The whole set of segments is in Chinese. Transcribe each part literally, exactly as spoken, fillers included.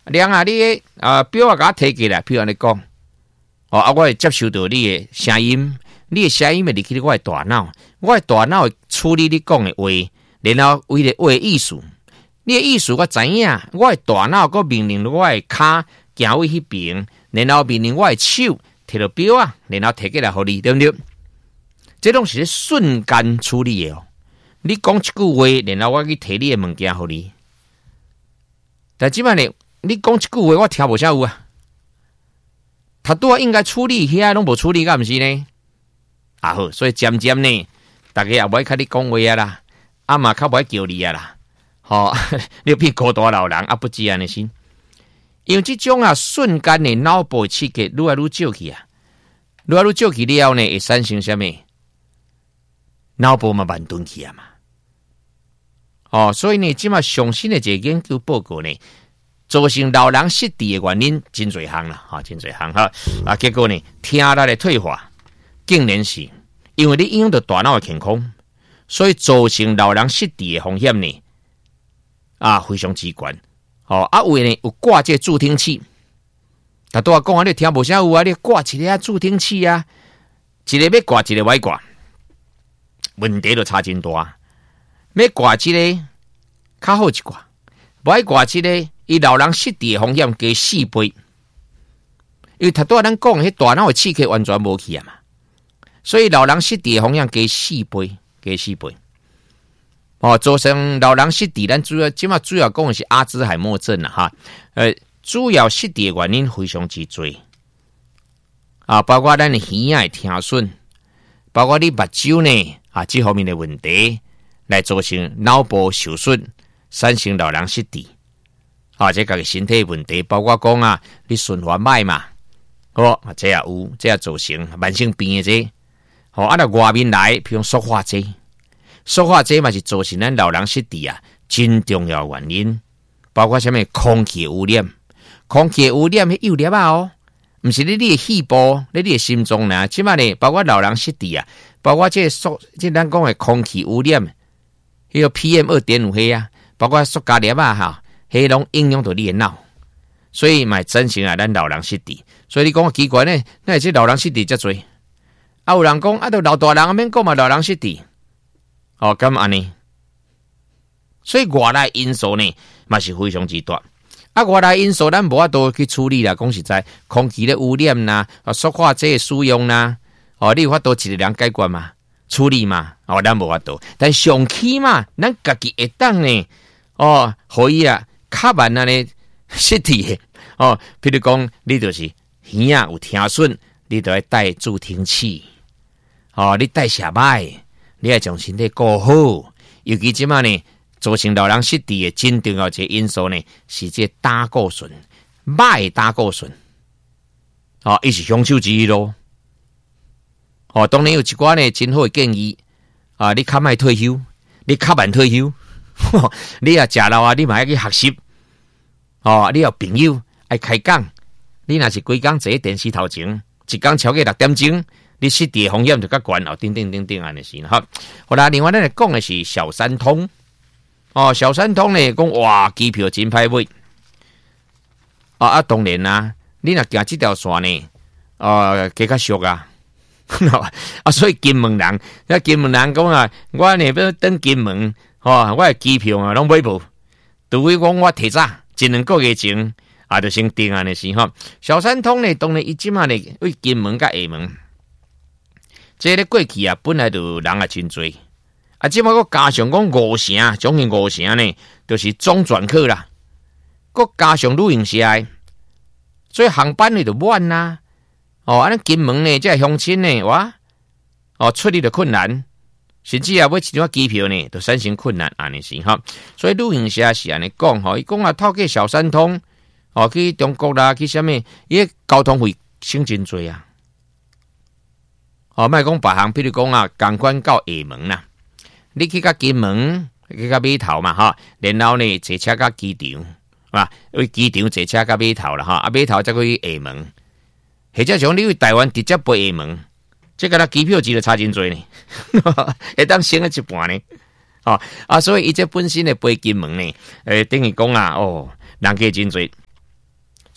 亮啊，你的啊表啊，给我提起来，譬如安尼讲，哦啊，我会接受到你的声音，你的声音会入去我的大脑，我的大脑会处理你讲的话，然后为了话的意思，你的意思我知影，我的大脑个命令我的骹行为迄边，然后命令我的手摕到表啊，然后提起来互你，对不对？这种是瞬间处理的哦。你讲一句话，然后我去摕你的物件互你。但即摆呢，你讲一句话，我听无啥有啊。他拄啊应该处理遐拢无处理，敢毋是呢？啊好，所以渐渐呢，大家也无爱甲你讲话啊啦，啊嘛较无爱叫你啊啦。吼、哦，你变孤大老人啊，不止安尼先。因为即种啊瞬间的脑部的刺激，愈来愈少去啊，愈来愈少去了呢，会产生啥物？脑部嘛慢钝去啊嘛。哦，所以呢，即马上新的一个研究报告呢，造成老人失智的原因真侪项啦，哈，真侪项哈。啊，结果呢，听力的退化，竟然是因为你影响到大脑的健康，所以造成老人失智的风险呢，啊，非常之悬。哦，啊，有呢有挂这助听器，但拄啊讲啊，你听无啥有啊，你挂一个助听器啊，一个要挂，一个歪挂，问题就差真大。要挂一个较好一挂，歪挂一个，伊老人失智的风险加四倍，因为头拄啊咱讲迄大脑的刺激完全无去啊嘛，所以老人失智的风险加四倍，加四倍。哦，造成老人失智，咱主要即马主要讲的是阿兹海默症啦，哈，呃，主要失智的原因非常之多，啊，包括咱的耳仔听损，包括你目睭呢，啊，这方面的问题，来造成脑部受损，产生老人失智，啊，这个身体问题，包括讲啊，你循环歹嘛，哦，这也有，这也造成慢性病的这，哦，啊，那外面来，譬如塑化剂。塑化剂嘛是造成咱老人失智啊，真重要原因。包括什么空气污染，空气污染迄有粒啊哦，毋是你你的肺部，你你的心脏呐。即摆呢，包括老人失智啊，包括这塑，即咱讲的空气污染，迄个 P M 二点五 迄啊，包括塑胶粒啊哈，迄拢影响到你的脑，所以嘛造成啊咱老人失智。所以你讲奇怪呢，那这老人失智遮多，啊有人讲啊，都老大人免讲嘛，老人失智。哦，咁安尼，所以外来因素呢，嘛是非常之大。啊，外来因素咱无法度去处理啦。讲实在，空气的污染啦，啊，塑化剂的使用啦，哦，你有法度一个人解决嘛，处理嘛，哦，咱无法度。但上起嘛，咱家己会当呢，哦，可以啊，较慢啊呢，失智的，哦，譬如讲，你就是耳仔有听损，你就要戴助听器，哦，你戴下摆。你要将身体顾好，尤其即马呢，造成老人失智的真重要一个因素呢，是这胆固醇，歹胆固醇，哦，伊是凶手之一咯。哦，当然有一寡呢真好的建议，啊，你较莫退休，你较慢退休，你也食老啊，你嘛要去学习，哦，你有朋友爱开讲，你若是规工坐喺电视头前，一工超过六点钟。你失智风险就较悬哦，等等等等安尼是哈。好啦，另外咱来讲的是小三通哦，小三通呢讲哇，机票真歹买啊啊，当然啦，你若行这条线呢，啊，加较俗啊，啊，所以金门人，那金门人讲啊，我呢要登金门，哦，我的机票啊拢买无，除非讲我提早一两个月前啊，就先订安尼是哈。小三通呢，当然伊即马呢为金门甲厦门。这个过去啊，本来就人也真多，啊，即摆个加上讲五成，总共五成呢，就是中转客啦，个加上旅行社，所以航班呢就满啦。哦，安尼金门呢，这乡亲呢，哇，哦，出入就困难，甚至啊，买一张机票呢，就产生困难安尼是哈。所以旅行社是安尼讲吼，伊讲啊，透过小三通，哦，去中国啦，去啥物，伊交通费省真多啊。哦，莫讲别项，比如讲啊，港关到厦门啦，你去到金门，去到码头嘛，哈，然后呢，坐车到机场，啊，去机场坐车到码头啦，哈，啊，码头再去厦门，或者像你去台湾直接飞厦门，这个啦机票钱就差真多呢，会当省了一半呢，哦，啊，所以伊这本身的飞金门呢，诶，等于讲啊，哦，人家真多，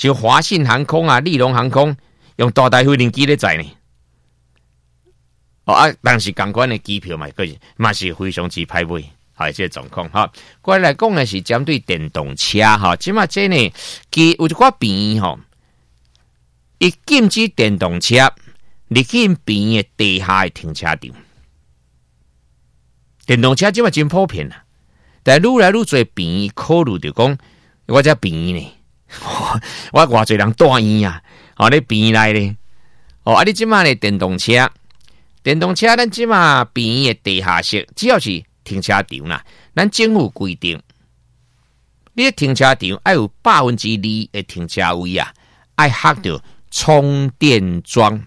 像华信航空啊、立荣航空用大台飞行机咧载呢。哦啊，但是相关的机票嘛，个嘛是非常之歹买，系这个状况哈。过来讲的是针对电动车哈，即嘛这呢，其有一寡边吼，伊禁止电动车入去边的地下的停车场。电动车即嘛真普遍啦，但愈来愈多边考虑着讲，我这边呢，我偌侪人住院啊，哦，你边内咧，哦，啊，你即嘛呢电动车。电动车咱即马边的地下室，只要是停车场啦，咱政府规定，你的停车场要有百分之二的停车位啊，要合着充电桩，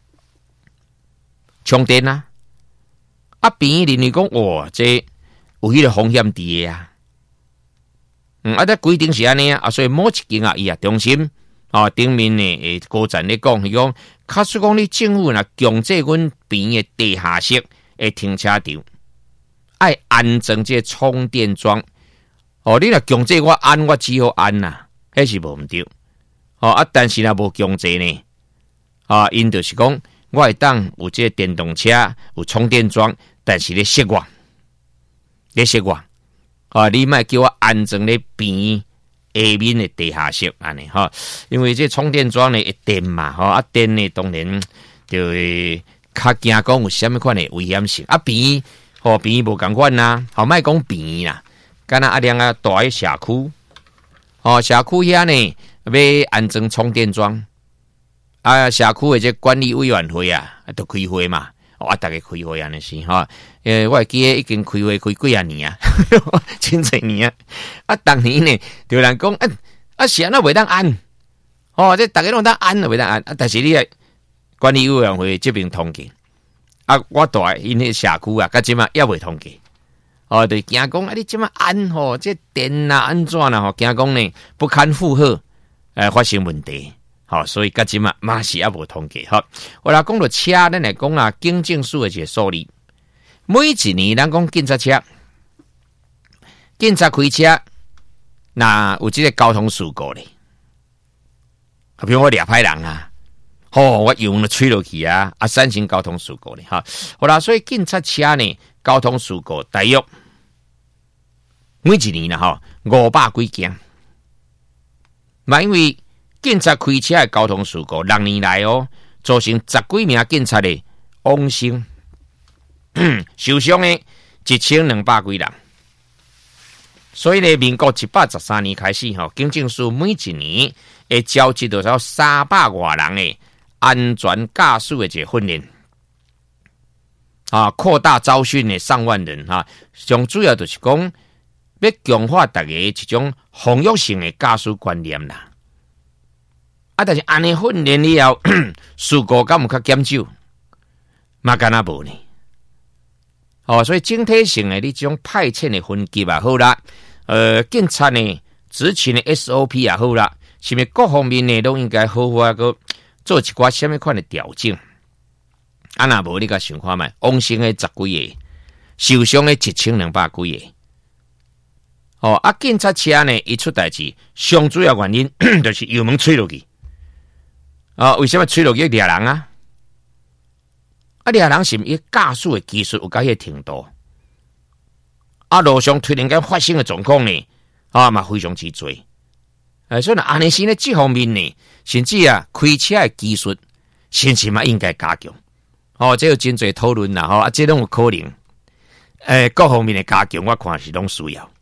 充电啊！啊，边邻居讲，哇，这有迄个风险伫啊，嗯，啊，这规定是安尼啊，所以某一间啊，伊啊中心啊顶面呢，诶，高层咧讲，伊讲。假使讲你政府若强制阮边的地下室的停车场，爱安装这充电桩。哦，你若强制我安，我只好安啦，迄是无毋对。哦啊，但是若无强制呢，啊，因就是讲我会当有这电动车有充电桩，但是咧设我，咧设我，啊，你莫叫我安装咧边。下面的地下室安尼哈，因为这充电桩呢一电嘛，哈啊电呢当然就会较惊讲有啥物款的危险性啊边，吼边无共款啦，吼莫讲边啦，敢若啊两个大诶社区，吼社区遐呢要安装充电桩，啊社区的这管理委员会啊，都开会嘛。我大概开会安尼是哈，诶，我记得已经开会开几啊年啊，真侪年啊。啊，当年呢，有人讲，啊啊，是安那袂当按，哦，这大家拢当按，袂当按。啊，但是你个管理委员会这边通过，啊，我住因迄社区啊，甲即嘛也未通过，哦，就惊讲啊，你即嘛按吼，这电啊安怎啦吼，惊讲呢不堪负荷，诶、呃，发生问题。好，所以甲即嘛嘛是也无通过。好，我来讲到车，咱来讲啦，警政署的一个数字，每一年咱讲警察车，警察开车，那有这个交通事故咧，比如我掠歹人啊，哦，我油了吹落去啊，啊，产生交通事故咧，哈，好啦，所以警察车呢，交通事故大约每一年啦，哈，五百几件，嘛因为。警察开车的交通事故，六年来哦，造成十几名警察的亡生，受伤的一千两百几人。所以呢，民国一百十三年开始，吼，警政署每一年会召集到少三百外人的安全驾驶的一个训练，啊，扩大招训的上万人哈。上主要就是讲，要强化大家一种防御性的驾驶观念啦。啊！但是安尼训练以后，事故敢有较减少？嘛敢若无呢？哦，所以整体性的你这种派遣的分级也好啦，呃，警察呢执勤的 S O P 也好啦，是咪各方面呢都应该好好个做一寡什么款的调整？啊，若无你甲想看觅，亡生的十几个，受伤的一千两百几个。哦，啊，警察车呢一出代志，上主要原因就是油门吹落去。啊，为什么吹落去掠人啊？啊，掠人是伊驾驶的技术有到迄个程度，啊，路上突然间发生的状况呢，啊嘛非常之多。诶，所以呢，安尼是呢，这方面呢，甚至啊，开车的技术，甚至嘛应该加强。哦，这有真侪讨论啦，吼，啊，这拢有可能。诶，各方面的加强，我看是拢需要。